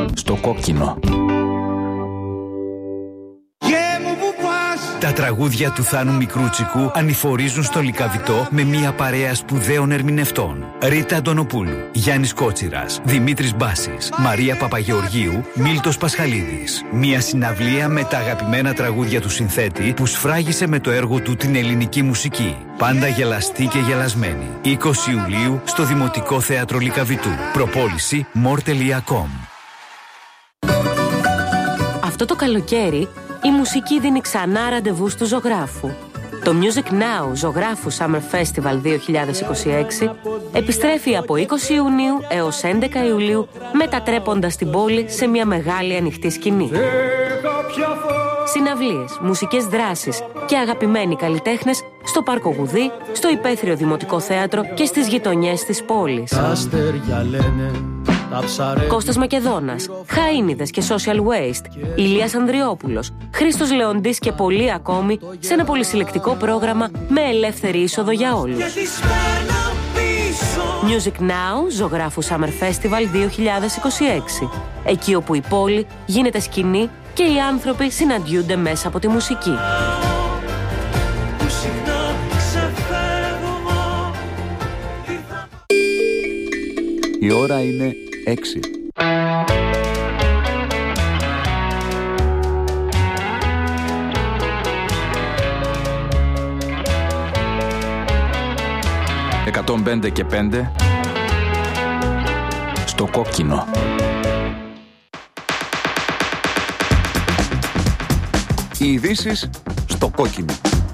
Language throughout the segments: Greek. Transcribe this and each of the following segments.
Στο κόκκινο. Τα τραγούδια του Θάνου Μικρούτσικου ανηφορίζουν στο Λυκαβητό με μια παρέα σπουδαίων ερμηνευτών. Ρίτα Αντωνοπούλου, Γιάννης Κότσιρας, Δημήτρης Μπάσης, Μαρία Παπαγεωργίου, Μίλτος Πασχαλίδης. Μια συναυλία με τα αγαπημένα τραγούδια του συνθέτη που σφράγισε με το έργο του την ελληνική μουσική. Πάντα γελαστή και γελασμένη. 20 Ιουλίου στο Δημοτικό Θέατρο Λυκαβητού. Προπόληση more.com. Αυτό το καλοκαίρι η μουσική δίνει ξανά ραντεβού του ζωγράφου. Το Music Now Ζωγράφου Summer Festival 2026 επιστρέφει από 20 Ιουνίου έως 11 Ιουλίου, μετατρέποντας την πόλη σε μια μεγάλη ανοιχτή σκηνή. Συναυλίες, μουσικές δράσεις και αγαπημένοι καλλιτέχνες στο Πάρκο Γουδί, στο Υπαίθριο Δημοτικό Θέατρο και στις γειτονιές της πόλης. Κώστας Μακεδόνας, Χαΐνιδες και Social Waste, Ηλίας Ανδριόπουλος, Χρήστος Λεοντής και πολλοί ακόμη σε ένα πολυσυλλεκτικό πρόγραμμα με ελεύθερη είσοδο για όλους. Music Now Ζωγράφου Summer Festival 2026. Εκεί όπου η πόλη γίνεται σκηνή και οι άνθρωποι συναντιούνται μέσα από τη μουσική. Η ώρα είναι 6. «105 και 5» στο κόκκινο. Οι ειδήσεις στο κόκκινο.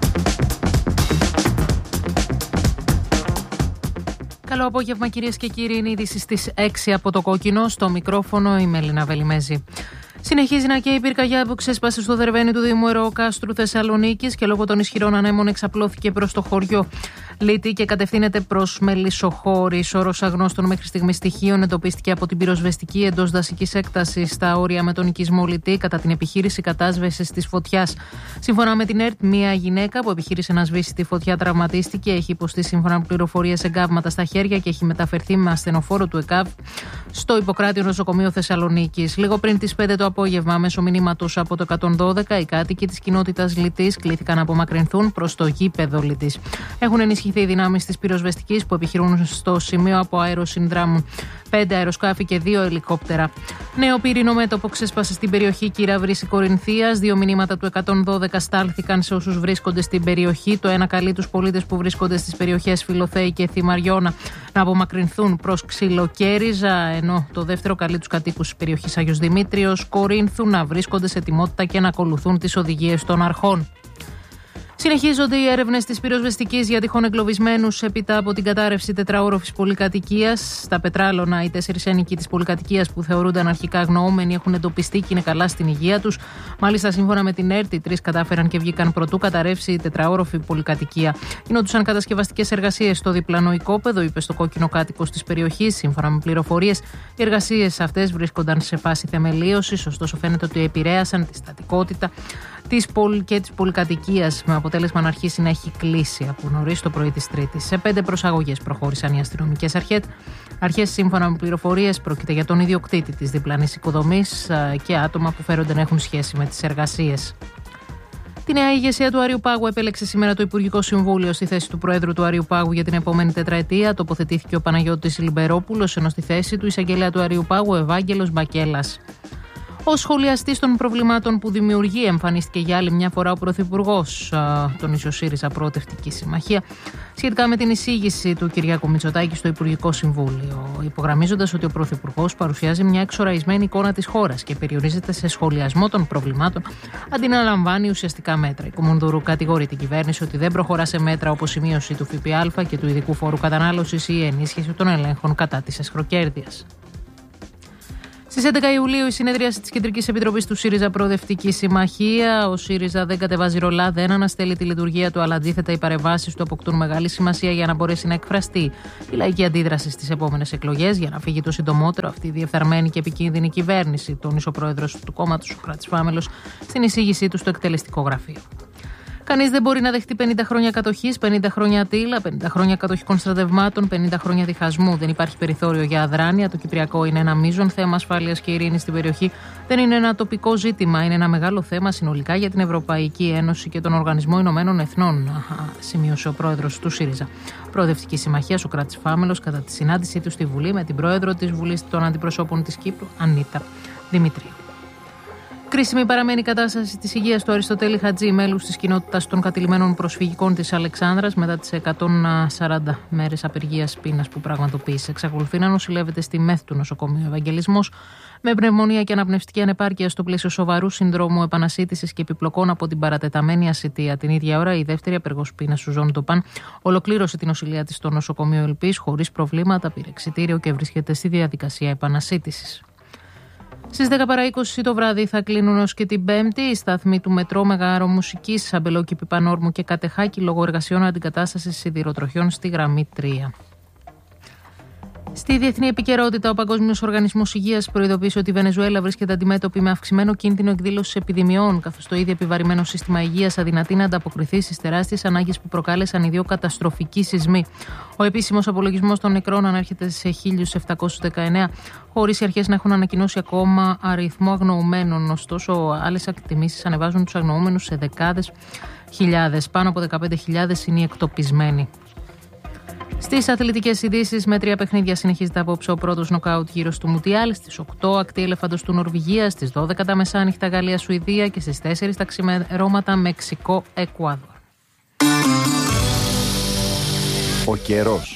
Καλό απόγευμα κυρίες και κύριοι, είναι η είδηση στις 6 από το κόκκινο. Στο μικρόφωνο η Μελίνα Βελιμέζη. Συνεχίζει να καίει η πυρκαγιά που ξέσπασε στο Δερβαίνι του Δήμου Ερωοκάστρου Θεσσαλονίκης και λόγω των ισχυρών ανέμων εξαπλώθηκε προς το χωριό Λίτη και κατευθύνεται προς Μελισσοχώρη. Όρος αγνώστων μέχρι στιγμής στοιχείων εντοπίστηκε από την πυροσβεστική εντός δασικής έκτασης στα όρια με τον οικισμό Λίτη κατά την επιχείρηση κατάσβεσης της φωτιάς. Σύμφωνα με την ΕΡΤ, μία γυναίκα που επιχείρησε να σβήσει τη φωτιά τραυματίστηκε. Έχει υποστεί σύμφωνα με πληροφορίες εγκάβματα στα χέρια και έχει μεταφερθεί με ασθενοφόρο του ΕΚΑΒ στο Ιπποκράτιο Νοσοκομείο Θεσσαλονίκης. Λίγο πριν τις 5 το απόγευμα, μέσω μηνύματος από το 112, οι κάτοικοι της κοινότητας Λιτής κλήθηκαν να απομακρυνθούν προς το γήπεδο Λιτής. Έχουν ενισχυθεί οι δυνάμεις της πυροσβεστικής που επιχειρούν στο σημείο από αεροσυνδράμουν 5 αεροσκάφη και 2 ελικόπτερα. Νέο πύρινο μέτωπο ξέσπασε στην περιοχή Κυραύρης Κορινθίας. 2 μηνύματα του 112 στάλθηκαν σε όσους βρίσκονται στην περιοχή. Το ένα καλεί τους πολίτες που βρίσκονται στις περιοχές Φιλοθέη και Θυμαριώνα να απομακρυνθούν προς Ξυλοκέριζα, ενώ το δεύτερο καλεί τους κατοίκους της περιοχής Άγιος Δημήτριος Κορίνθου να βρίσκονται σε ετοιμότητα και να ακολουθούν τις οδηγίες των αρχών. Συνεχίζονται οι έρευνες της πυροσβεστικής για τυχόν εγκλωβισμένους έπειτα από την κατάρρευση τετραόροφης πολυκατοικίας. Στα Πετράλωνα, οι 4 ένοικοι της πολυκατοικίας που θεωρούνταν αρχικά αγνοούμενοι έχουν εντοπιστεί και είναι καλά στην υγεία τους. Μάλιστα, σύμφωνα με την ΕΡΤ, οι 3 κατάφεραν και βγήκαν πρωτού καταρρεύσει η τετραόροφη πολυκατοικία. Γινόντουσαν κατασκευαστικές εργασίες στο διπλανό οικόπεδο, είπε στο κόκκινο κάτοικος της περιοχής. Σύμφωνα με πληροφορίες, οι εργασίες αυτές βρίσκονταν σε φάση θεμελίωσης, ωστόσο φαίνεται ότι επηρέασαν τη στατικότητα και της πολυκατοικίας, με αποτέλεσμα να αρχίσει να έχει κλείσει από νωρίς το πρωί της Τρίτης. Σε 5 προσαγωγές προχώρησαν οι αστυνομικές αρχές. Σύμφωνα με πληροφορίες, πρόκειται για τον ιδιοκτήτη της διπλανής οικοδομής και άτομα που φέρονται να έχουν σχέση με τις εργασίες. Τη νέα ηγεσία του Αριουπάγου επέλεξε σήμερα το Υπουργικό Συμβούλιο. Στη θέση του Προέδρου του Αριουπάγου για την επόμενη τετραετία τοποθετήθηκε ο Παναγιώτης Λιμπερόπουλος, ενώ στη θέση του εισαγγελέα του Αριουπάγου Ευάγγελος Μπακέλας. Ο σχολιαστής των προβλημάτων που δημιουργεί εμφανίστηκε για άλλη μια φορά ο Πρωθυπουργός των ΙΣΟ-ΣΥΡΙΖΑ Προοδευτική Συμμαχία σχετικά με την εισήγηση του Κυριάκου Μητσοτάκη στο Υπουργικό Συμβούλιο, υπογραμμίζοντας ότι ο Πρωθυπουργός παρουσιάζει μια εξοραϊσμένη εικόνα της χώρας και περιορίζεται σε σχολιασμό των προβλημάτων αντί να λαμβάνει ουσιαστικά μέτρα. Η Κουμουνδούρου κατηγορεί την κυβέρνηση ότι δεν προχωρά σε μέτρα όπως η μείωση του ΦΠΑ και του ειδικού φόρου κατανάλωσης ή η ενίσχυση των ελέγχων κατά της αισχροκέρδειας. Στις 11 Ιουλίου η συνεδρίαση της Κεντρικής Επιτροπής του ΣΥΡΙΖΑ Προοδευτική Συμμαχία. Ο ΣΥΡΙΖΑ δεν κατεβάζει ρολά, δεν αναστέλει τη λειτουργία του, αλλά αντίθετα οι παρεμβάσεις του αποκτούν μεγάλη σημασία για να μπορέσει να εκφραστεί η λαϊκή αντίδραση στις επόμενες εκλογές, για να φύγει το συντομότερο αυτή η διεφθαρμένη και επικίνδυνη κυβέρνηση, τόνισε ο πρόεδρος του κόμματος, ο Σωκράτης Φάμελος, στην εισήγησή του στο εκτελεστικό γραφείο. Κανείς δεν μπορεί να δεχτεί 50 χρόνια κατοχής, 50 χρόνια ατύλα, 50 χρόνια κατοχικών στρατευμάτων, 50 χρόνια διχασμού. Δεν υπάρχει περιθώριο για αδράνεια. Το Κυπριακό είναι ένα μείζον θέμα ασφάλειας και ειρήνης στην περιοχή. Δεν είναι ένα τοπικό ζήτημα. Είναι ένα μεγάλο θέμα συνολικά για την Ευρωπαϊκή Ένωση και τον Οργανισμό Ηνωμένων Εθνών, σημείωσε ο πρόεδρος του ΣΥΡΙΖΑ. Προοδευτική Συμμαχία, Σωκράτης Φάμελος, κατά τη συνάντησή του στη Βουλή με την πρόεδρο της Βουλής των Αντιπροσώπων της Κύπρου, Ανίτα Δημητρίου. Κρίσιμη παραμένει η κατάσταση της υγείας του Αριστοτέλη Χατζή, μέλους της κοινότητας των κατηλημένων προσφυγικών της Αλεξάνδρας, μετά τις 140 μέρες απεργίας πείνας που πραγματοποίησε. Εξακολουθεί να νοσηλεύεται στη ΜΕΘ του νοσοκομείου Ευαγγελισμός, με πνευμονία και αναπνευστική ανεπάρκεια στο πλαίσιο σοβαρού συνδρόμου επανασύτησης και επιπλοκών από την παρατεταμένη ασιτεία. Την ίδια ώρα, η δεύτερη απεργός πείνας Σουζόν Τοπάν ολοκλήρωσε την νοσηλεία της στο νοσοκομείο Ελπής χωρίς προβλήματα, πήρε εξιτήριο και βρίσκεται στη διαδικασία επανασύτησης. Στις 10 παρά 20 το βράδυ θα κλείνουν ως και την Πέμπτη οι σταθμοί του μετρό Μεγαρομουσικής, Αμπελόκηπη Πανόρμου και Κατεχάκη λόγω εργασιών αντικατάστασης σιδηροτροχιών στη γραμμή 3. Στη διεθνή επικαιρότητα, ο Παγκόσμιος Οργανισμός Υγείας προειδοποίησε ότι η Βενεζουέλα βρίσκεται αντιμέτωπη με αυξημένο κίνδυνο εκδήλωσης επιδημιών, καθώς το ήδη επιβαρημένο σύστημα υγείας αδυνατεί να ανταποκριθεί στις τεράστιες ανάγκες που προκάλεσαν οι δύο καταστροφικοί σεισμοί. Ο επίσημος απολογισμός των νεκρών ανέρχεται σε 1.719, χωρίς οι αρχές να έχουν ανακοινώσει ακόμα αριθμό αγνοουμένων. Ωστόσο, άλλες εκτιμήσεις ανεβάζουν τους αγνοούμενους σε δεκάδες χιλιάδες. Πάνω από 15.000 είναι οι εκτοπισμένοι. Στις αθλητικές ειδήσεις, με 3 παιχνίδια συνεχίζεται απόψε ο πρώτος νοκάουτ γύρος του Μουντιάλ. Στις 8 ακτή έλεφαντος του Νορβηγία, στις 12 τα μεσάνυχτα Γαλλία-Σουηδία και στις 4 τα ξημερώματα Μεξικό-Εκουάδορ. Ο καιρός.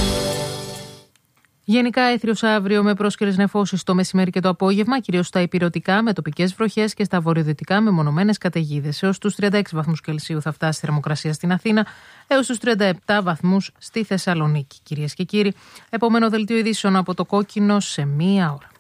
Γενικά έθριος αύριο με πρόσκαιρες νεφώσεις το μεσημέρι και το απόγευμα, κυρίως στα ηπειρωτικά με τοπικές βροχές και στα βορειοδυτικά με μονομένες καταιγίδες. Έως τους 36 βαθμούς Κελσίου θα φτάσει η θερμοκρασία στην Αθήνα, έως τους 37 βαθμούς στη Θεσσαλονίκη. Κυρίες και κύριοι, επόμενο δελτίο ειδήσεων από το Κόκκινο σε 1 ώρα.